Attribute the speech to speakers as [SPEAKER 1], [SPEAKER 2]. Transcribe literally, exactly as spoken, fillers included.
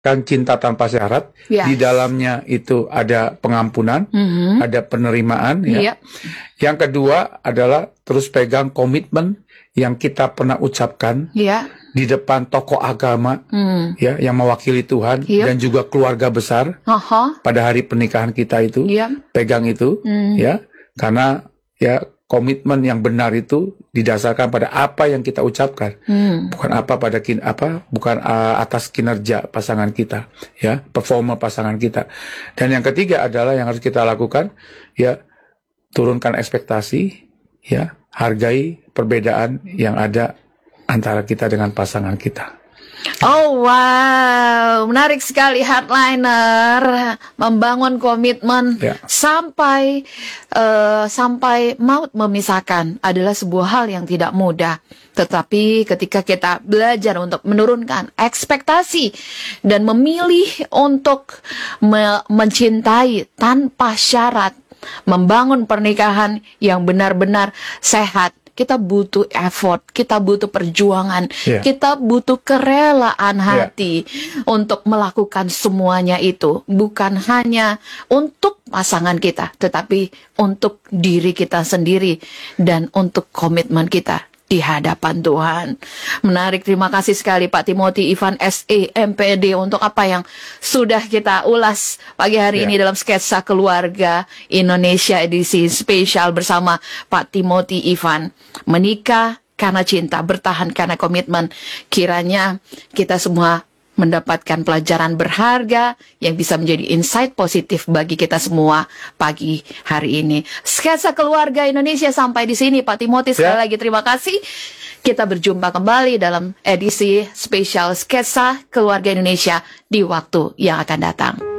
[SPEAKER 1] kan cinta tanpa syarat,
[SPEAKER 2] Ya.
[SPEAKER 1] di dalamnya itu ada pengampunan,
[SPEAKER 2] Mhm.
[SPEAKER 1] ada penerimaan, ya.
[SPEAKER 2] Iya.
[SPEAKER 1] Yang kedua adalah terus pegang komitmen yang kita pernah ucapkan
[SPEAKER 2] Iya.
[SPEAKER 1] di depan tokoh agama,
[SPEAKER 2] Hmm.
[SPEAKER 1] ya, yang mewakili Tuhan,
[SPEAKER 2] Iya.
[SPEAKER 1] dan juga keluarga besar
[SPEAKER 2] Aha.
[SPEAKER 1] pada hari pernikahan kita itu.
[SPEAKER 2] Iya.
[SPEAKER 1] Pegang itu,
[SPEAKER 2] Hmm.
[SPEAKER 1] ya, karena ya komitmen yang benar itu didasarkan pada apa yang kita ucapkan,
[SPEAKER 2] Hmm.
[SPEAKER 1] bukan apa pada kin apa bukan uh, atas kinerja pasangan kita, ya, performa pasangan kita. Dan yang ketiga adalah yang harus kita lakukan, ya, turunkan ekspektasi, ya, hargai perbedaan yang ada antara kita dengan pasangan kita.
[SPEAKER 2] Oh wow, menarik sekali Hardliner, membangun komitmen
[SPEAKER 1] Ya.
[SPEAKER 2] sampai eh, sampai maut memisahkan adalah sebuah hal yang tidak mudah. Tetapi ketika kita belajar untuk menurunkan ekspektasi dan memilih untuk me- mencintai tanpa syarat, membangun pernikahan yang benar-benar sehat, kita butuh effort, kita butuh perjuangan,
[SPEAKER 1] Yeah.
[SPEAKER 2] kita butuh kerelaan
[SPEAKER 1] Yeah.
[SPEAKER 2] hati untuk melakukan semuanya itu. Bukan hanya untuk pasangan kita, tetapi untuk diri kita sendiri dan untuk komitmen kita di hadapan Tuhan. Menarik, terima kasih sekali Pak Timothy Ivan S E M P D untuk apa yang sudah kita ulas pagi hari
[SPEAKER 1] Ya.
[SPEAKER 2] ini dalam sketsa keluarga Indonesia edisi spesial bersama Pak Timothy Ivan. Menikah karena cinta, bertahan karena komitmen. Kiranya kita semua mendapatkan pelajaran berharga yang bisa menjadi insight positif bagi kita semua pagi hari ini. Sketsa keluarga Indonesia sampai di sini Pak Timothy, sekali
[SPEAKER 1] Ya.
[SPEAKER 2] lagi terima kasih. Kita berjumpa kembali dalam edisi spesial sketsa keluarga Indonesia di waktu yang akan datang.